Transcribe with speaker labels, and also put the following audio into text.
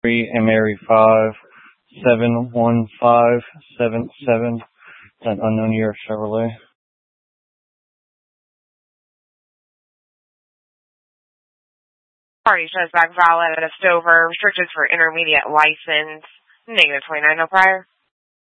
Speaker 1: and Mary 571577. An unknown year Chevrolet.
Speaker 2: Party shows back valid at Stover. Restricted for intermediate license. -29 no prior.